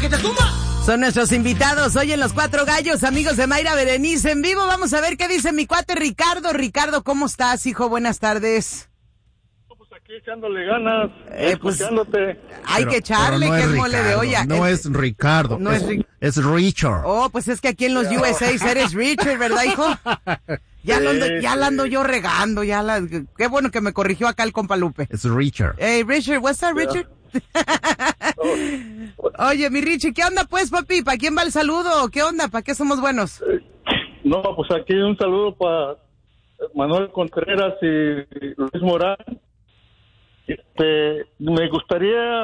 que te tumba. Son nuestros invitados hoy en Los Cuatro Gallos, amigos de Mayra Berenice en vivo. Vamos a ver qué dice mi cuate Ricardo. Ricardo, ¿cómo estás, hijo? Buenas tardes. Pues aquí echándole ganas, Pues escuchándote. hay que echarle, no que es es mole de Ricardo, olla. No es Ricardo, no es Richard. Oh, pues es que aquí en los USA eres Richard, ¿verdad, hijo? Ya la ando yo regando, qué bueno que me corrigió acá el compa Lupe. Es Richard. Hey, Richard, what's up, Richard? Oye, mi Richie, ¿qué onda pues, papi? ¿Para quién va el saludo? ¿Qué onda? ¿Para qué somos buenos? No, pues aquí un saludo para Manuel Contreras y Luis Morán. Me gustaría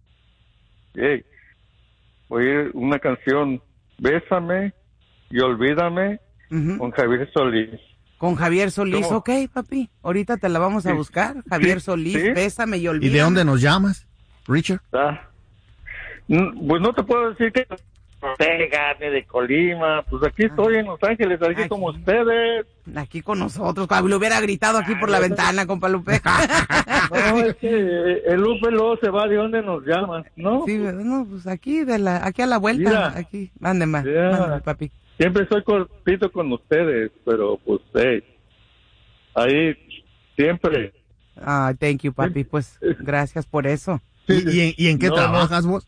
oír una canción, Bésame y Olvídame, con Javier Solís. Con Javier Solís, ¿Cómo? ok, papi. Ahorita te la vamos a buscar. Javier Solís, sí. Bésame y ¿Y olvídame. de dónde nos llamas, Richard? Pues no te puedo decir que gane de Colima, pues aquí estoy en Los Ángeles, aquí como ustedes. Aquí con nosotros, lo hubiera gritado aquí por la ventana, compa Lupe. No, es que el Lupe luego se va de donde nos llaman, ¿no? Sí, no, pues aquí aquí a la vuelta, Mira. aquí, mándeme, papi. Siempre soy cortito con ustedes, pero pues, ahí siempre. Ah, thank you, papi, pues gracias por eso. ¿Y en qué No, trabajas vos?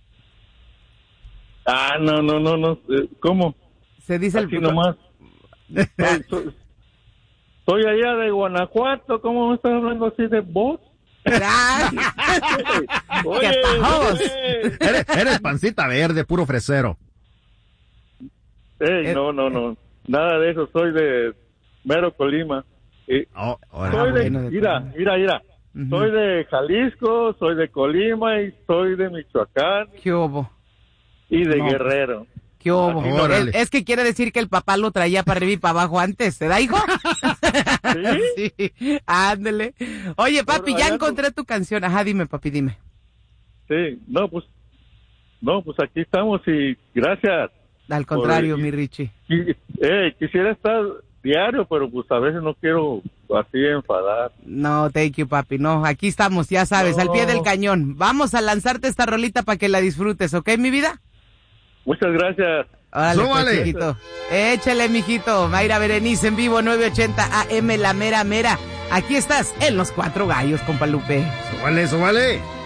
No, ¿cómo? Se dice Así nomás. Soy allá de Guanajuato, ¿cómo me estás hablando así de vos? ¡Qué tajos! Eres pancita verde, puro fresero. No, nada de eso, soy de mero Colima. Mira, soy de Jalisco, soy de Colima y soy de Michoacán. ¿Qué hubo? Y de Guerrero. ¿Qué hubo? Órale. Es que quiere decir que el papá lo traía para arriba y para abajo antes, ¿te da, hijo? ¿Sí? Sí, ándele. Oye, papi, ya allá encontré tu canción. Ajá, dime, papi, dime. Sí, pues aquí estamos y gracias. Al contrario, mi Richie. Quisiera estar diario, pero pues a veces no quiero así enfadar. No, thank you, papi. No, aquí estamos, ya sabes, al pie del cañón. Vamos a lanzarte esta rolita para que la disfrutes, ¿ok, mi vida? Muchas gracias. Órale, pues, Súbale. chiquito. Échale, mijito. Mayra Berenice en vivo, 980 AM, la mera mera. Aquí estás en Los Cuatro Gallos, compa Lupe. Súbale.